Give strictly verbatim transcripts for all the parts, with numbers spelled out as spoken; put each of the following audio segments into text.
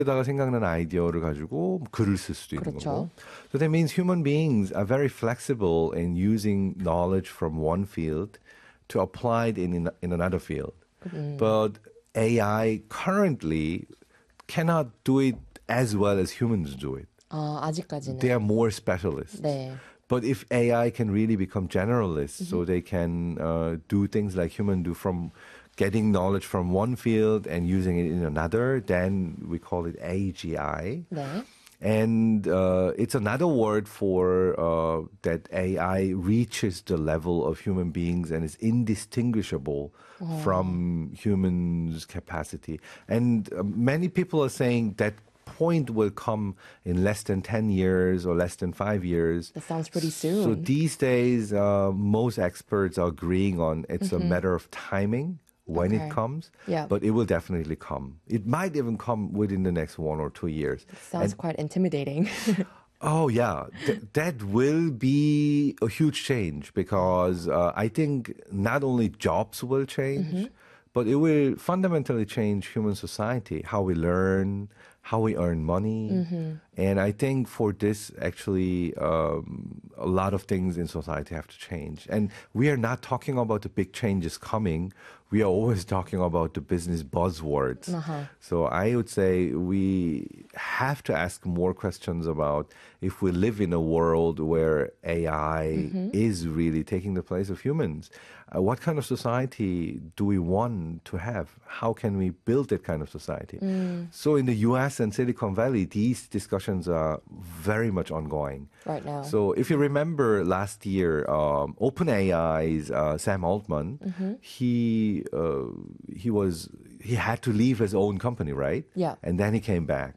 다가 생각난 아이디어를 가지고 글을 쓸 수도 있는 그렇죠. 거고. So that means human beings are very flexible in using knowledge from one field to apply it in in another field. 음. But A I currently cannot do it as well as humans do it. 아, 아직까지는. They are more specialists. 네. But if A I can really become generalists, Mm-hmm. so they can uh, do things like humans do from getting knowledge from one field and using it in another, then we call it A G I. 네. And uh, it's another word for uh, that A I reaches the level of human beings and is indistinguishable Oh. from humans' capacity. And uh, many people are saying that point will come in less than ten years or less than five years. That sounds pretty So soon. these days, uh, most experts are agreeing on it's a matter of timing when Okay. it comes, Yeah. but it will definitely come. It might even come within the next one or two years. Sounds And- quite intimidating. Oh, yeah. Th- that will be a huge change because uh, I think not only jobs will change, but it will fundamentally change human society, how we learn, how we earn money. And I think for this, actually, um, a lot of things in society have to change. And we are not talking about the big changes coming. We are always talking about the business buzzwords. Uh-huh. So I would say we have to ask more questions about if we live in a world where A I is really taking the place of humans. Uh, what kind of society do we want to have? How can we build that kind of society? So in the U S and Silicon Valley, these discussions are very much ongoing. Right now. So if you remember last year, um, OpenAI's uh, Sam Altman, he uh, he was he had to leave his own company, right? Yeah. And then he came back.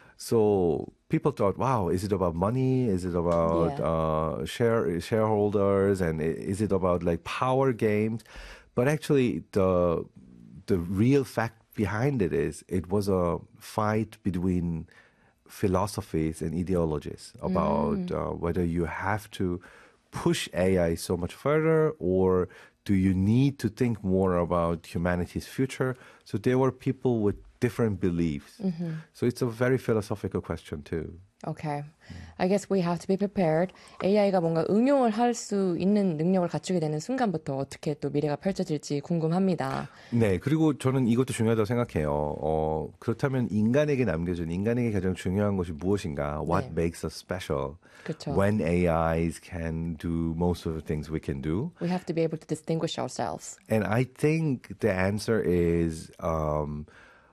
So people thought, wow, is it about money? Is it about Yeah. uh, share shareholders? And i- is it about like power games? But actually, the the real fact behind it is it was a fight between philosophies and ideologies about uh, whether you have to push A I so much further or do you need to think more about humanity's future? So there were people with different beliefs. So it's a very philosophical question too. Okay. I guess we have to be prepared. 에이아이가 뭔가 응용을 할 수 있는 능력을 갖추게 되는 순간부터 어떻게 또 미래가 펼쳐질지 궁금합니다. 네, 그리고 저는 이것도 중요하다고 생각해요. 어, 그렇다면 인간에게 남겨진 인간에게 가장 중요한 것이 무엇인가? What 네. makes us special? 그렇죠. When A Is can do most of the things we can do. We have to be able to distinguish ourselves. And I think the answer is um,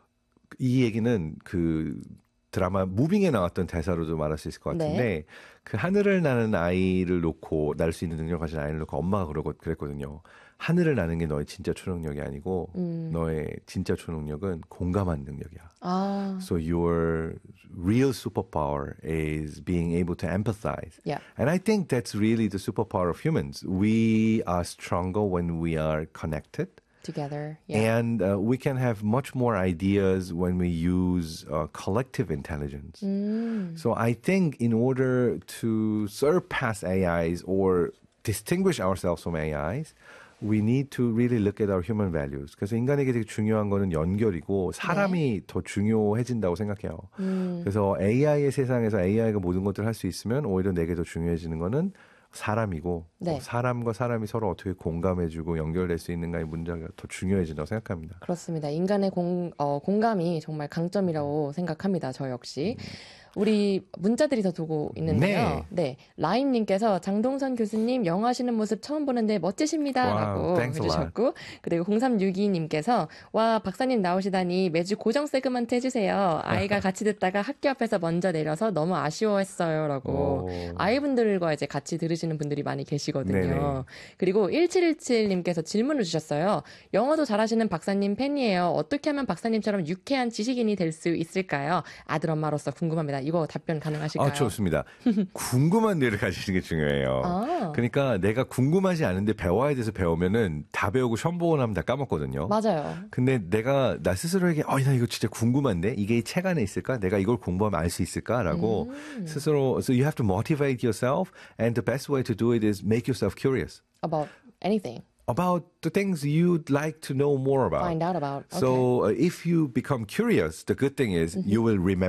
이 얘기는 그 드라마 무빙에 나왔던 대사로도 말할 수 있을 것 같은데 네. 그 하늘을 나는 아이를 놓고 날 수 있는 능력을 가진 아이를 놓고 엄마가 그러고 그랬거든요. 하늘을 나는 게 너의 진짜 초능력이 아니고 너의 진짜 초능력은 공감하는 능력이야. 아, So your real superpower is being able to empathize. Yeah. And I think that's really the superpower of humans. We are stronger when we are connected. together. Yeah. And uh, we can have much more ideas when we use uh, collective intelligence. Mm. So I think in order to surpass A Is or distinguish ourselves from A Is, we need to really look at our human values. 그래서 인간에게 되게 중요한 거는 연결이고 사람이 더 중요해진다고 생각해요. 그래서 에이아이의 세상에서 에이아이가 모든 것들을 할 수 있으면 오히려 내게 더 중요해지는 거는 사람이고 네. 어, 사람과 사람이 서로 어떻게 공감해주고 연결될 수 있는가의 문제가 더 중요해진다고 생각합니다. 그렇습니다. 인간의 공, 어, 공감이 정말 강점이라고 생각합니다. 저 역시. 우리 문자들이 더 두고 있는데요. 네. 라임님께서 장동선 교수님 영어 하시는 모습 처음 보는데 멋지십니다. Wow, 라고 thanks a lot. 해주셨고. 그리고 공삼육이 님께서 와, 박사님 나오시다니 매주 고정 세그먼트 해주세요. 아이가 같이 듣다가 학교 앞에서 먼저 내려서 너무 아쉬워했어요. 라고. 오. 아이분들과 이제 같이 들으시는 분들이 많이 계시거든요. 네네. 그리고 일칠일칠 님께서 질문을 주셨어요. 영어도 잘하시는 박사님 팬이에요. 어떻게 하면 박사님처럼 유쾌한 지식인이 될 수 있을까요? 아들 엄마로서 궁금합니다. 이거 답변 가능하실까요? 아, 좋습니다. 궁금한 데를 가지시는 게 중요해요. 아. 그러니까 내가 궁금하지 않은데 배워야 돼서 배우면은 다 배우고 시험 보고 나면 다 까먹거든요. 맞아요. 근데 내가 나 스스로에게 어, 나 이거 진짜 궁금한데 이게 이 책 안에 있을까? 내가 이걸 공부하면 알 수 있을까라고 음. 스스로 so you have to motivate yourself and the best way to do it is make yourself curious About anything. about the things you'd like to know more about. Find out about. Okay. So uh, if you become curious, the good thing is you will remember